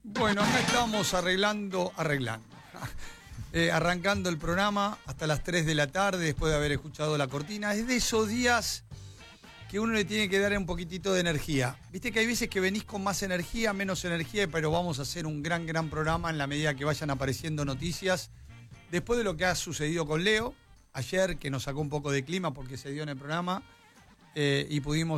Bueno, acá estamos arrancando el programa hasta las 3 de la tarde después de haber escuchado la cortina. Es de esos días que uno le tiene que dar un poquitito de energía. Viste que hay veces que venís con más energía, menos energía, pero vamos a hacer un gran programa en la medida que vayan apareciendo noticias. Después de lo que ha sucedido con Leo, ayer, que nos sacó un poco de clima porque se dio en el programa, y pudimos